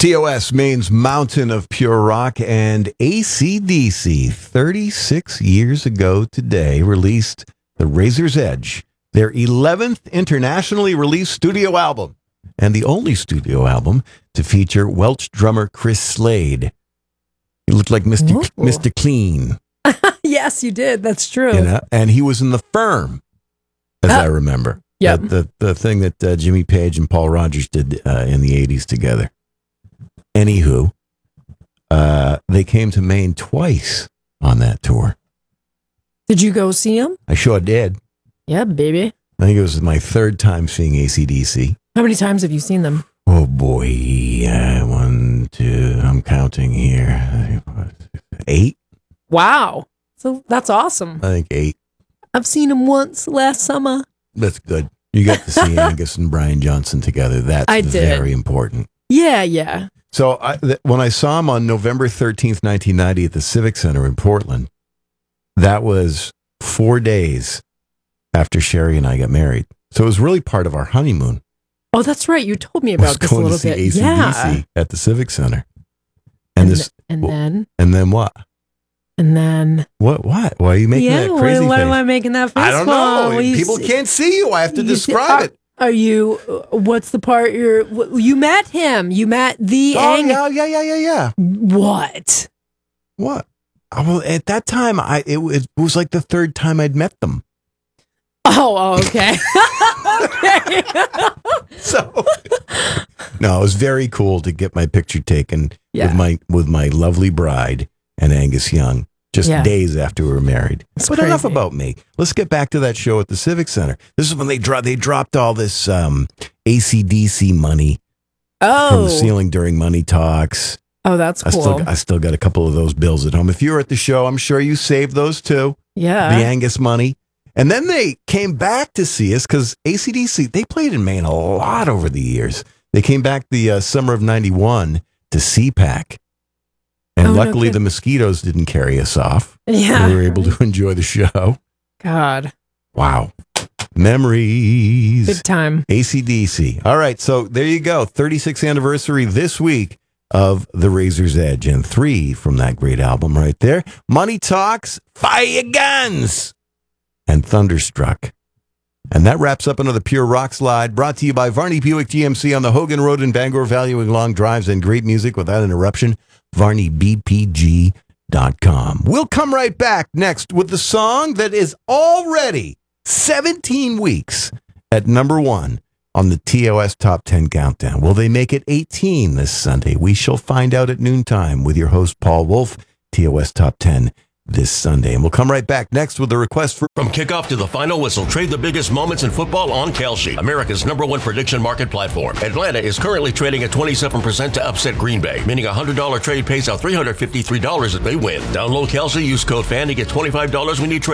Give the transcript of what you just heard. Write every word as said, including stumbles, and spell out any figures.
T O S means Mountain of Pure Rock, and A C D C, thirty-six years ago today, released The Razor's Edge, their eleventh internationally released studio album, and the only studio album to feature Welsh drummer Chris Slade. He looked like Mister Ooh. Mister Clean. Yes, you did. That's true. You know? And he was in The Firm, as Uh, I remember. Yep. The, the, the thing that uh, Jimmy Page and Paul Rodgers did uh, in the eighties together. Anywho, uh, they came to Maine twice on that tour. Did you go see him? I sure did. Yeah, baby. I think it was my third time seeing A C D C. How many times have you seen them? Oh, boy. Uh, one, two, I'm counting here. Eight? Wow. So that's awesome. I think eight. I've seen him once last summer. That's good. You got to see Angus and Brian Johnson together. That's I did. very important. Yeah, yeah. So I, th- when I saw him on November thirteenth, nineteen ninety at the Civic Center in Portland, that was four days after Sherry and I got married. So it was really part of our honeymoon. Oh, that's right. You told me about this a going little to see bit. A C D C Yeah. at the Civic Center. And, And, this, and then, and then what? and then. What? What? Why are you making Yeah, that why, crazy why face? am I making that face? I don't for? know. Well, you People see- can't see you. I have to you see- describe are, it. Are you? uh, What's the part you're? wh- You met him. You met the. Oh Ang- yeah, yeah, yeah, yeah, yeah. What? What? Oh, well, at that time, I it, was- it was like the third time I'd met them. Oh, oh, okay. Okay. So, no, it was very cool to get my picture taken Yeah. with my with my lovely bride and Angus Young just Yeah. days after we were married. It's but enough crazy. about me. Let's get back to that show at the Civic Center. This is when they dro- they dropped all this um, A C D C money from Oh, the ceiling during money talks. oh, that's I cool. still I still got a couple of those bills at home. If you were at the show, I'm sure you saved those too. yeah. The Angus money. And then they came back to see us because A C D C, they played in Maine a lot over the years. They came back the uh, summer of ninety-one to C PAC. And Oh, no luckily, kidding. the mosquitoes didn't carry us off. Yeah. We were able to enjoy the show. God, Wow. Memories. big time. A C D C. All right. So there you go. thirty-sixth anniversary this week of The Razor's Edge. And three from that great album right there. Money Talks, Fire Your Guns, and Thunderstruck. And that wraps up another Pure Rock Slide brought to you by Varney Buick G M C on the Hogan Road in Bangor, valuing long drives and great music without interruption. Varney B P G dot com. We'll come right back next with the song that is already seventeen weeks at number one on the T O S Top ten Countdown. Will they make it eighteen this Sunday? We shall find out at noontime with your host, Paul Wolf, T O S Top ten this Sunday. And we'll come right back next with a request for... From kickoff to the final whistle, trade the biggest moments in football on Kalshi, America's number one prediction market platform. Atlanta is currently trading at twenty-seven percent to upset Green Bay, meaning a one hundred dollars trade pays out three hundred fifty-three dollars if they win. Download Kalshi, use code FAN to get twenty-five dollars when you trade.